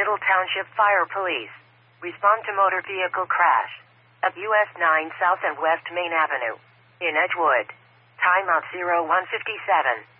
Little Township Fire Police. Respond to motor vehicle crash at US 9 South and West Main Avenue in Edgewood. Timeout 0157.